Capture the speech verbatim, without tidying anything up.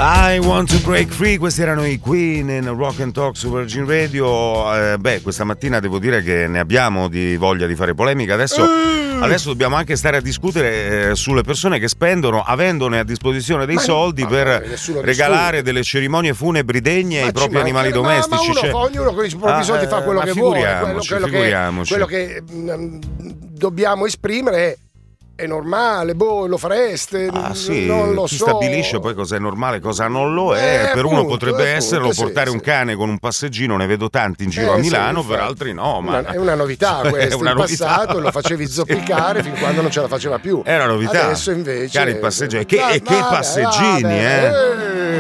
I want to break free, questi erano i Queen in Rock and Talk su Virgin Radio. Eh, beh, questa mattina devo dire che ne abbiamo di voglia di fare polemica. Adesso, uh. adesso dobbiamo anche stare a discutere eh, sulle persone che spendono, avendone a disposizione dei ma soldi, per regalare nessuno. delle cerimonie funebri degne ma ai propri animali domestici. Ma uno, cioè, ognuno con i propri ah, soldi fa quello che vuole. Quello, quello figuriamoci. Che, quello che mh, dobbiamo esprimere è è normale, boh, lo fareste, ah, sì, non lo chi so. stabilisce poi cosa è normale, cosa non lo è. Eh, per appunto, uno potrebbe appunto, esserlo sì, portare sì. un cane con un passeggino, ne vedo tanti in giro eh, a Milano, sì, per altri no. Ma una, è una novità questa, una in novità. passato lo facevi zoppicare fin quando non ce la faceva più. È una novità. Adesso invece Cari passeggini, che, dai, e che vabbè, passeggini, vabbè, eh. eh.